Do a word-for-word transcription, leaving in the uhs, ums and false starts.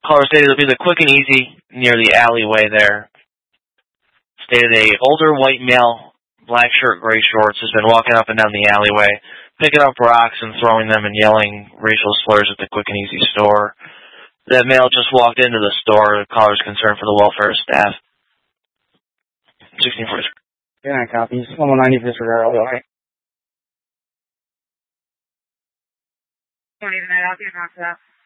Caller stated it'll be the Quick and Easy near the alleyway there. Stated a older white male, black shirt, gray shorts, has been walking up and down the alleyway, picking up rocks and throwing them and yelling racial slurs at the Quick and Easy store. That male just walked into the store. The caller's concerned for the welfare of staff. sixteen forty-three. Good night, copies. one one ninety disregard, Illinois. Don't even know, I'll get knocked out.